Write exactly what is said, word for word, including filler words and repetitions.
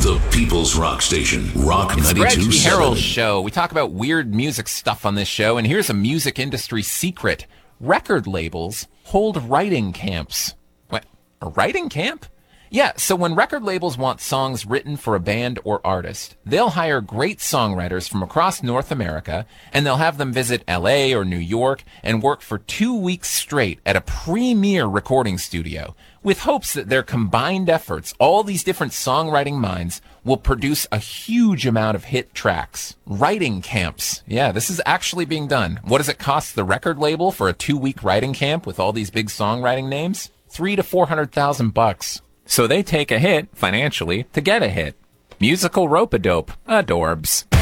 The People's Rock Station, Rock It's ninety-two point seven. Reggie Harold's show. We talk about weird music stuff on this show, and here's a music industry secret. Record labels hold writing camps. What? A writing camp? Yeah, so when record labels want songs written for a band or artist, they'll hire great songwriters from across North America, and they'll have them visit L A or New York and work for two weeks straight at a premier recording studio, with hopes that their combined efforts, all these different songwriting minds, will produce a huge amount of hit tracks. Writing camps. Yeah, this is actually being done. What does it cost the record label for a two-week writing camp with all these big songwriting names? Three to four hundred thousand bucks. So they take a hit, financially, to get a hit. Musical rope-a-dope. Adorbs.